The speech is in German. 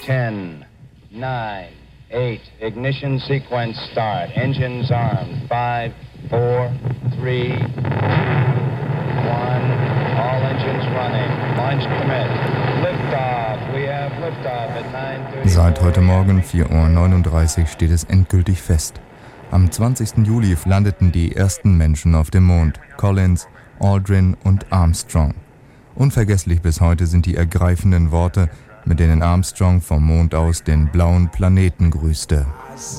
10, 9, 8, ignition sequence start. Engines armed. 5, 4, 3, 2, 1. All engines running. Launch commit. Liftoff. We have liftoff at 9:30. Seit heute Morgen 4:39 Uhr steht es endgültig fest. Am 20. Juli landeten die ersten Menschen auf dem Mond: Collins, Aldrin und Armstrong. Unvergesslich bis heute sind die ergreifenden Worte, mit denen Armstrong vom Mond aus den blauen Planeten grüßte.